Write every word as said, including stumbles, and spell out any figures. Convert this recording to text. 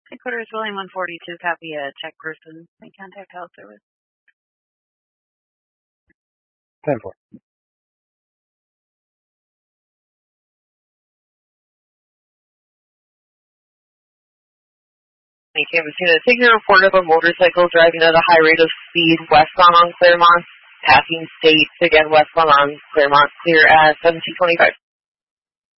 Headquarters William one forty-two, copy a check person. May contact health service. ten four. Thank you, Messina. Taking a report of a motorcycle driving at a high rate of speed westbound on Claremont, passing state, again westbound on Claremont, clear at seventeen twenty-five.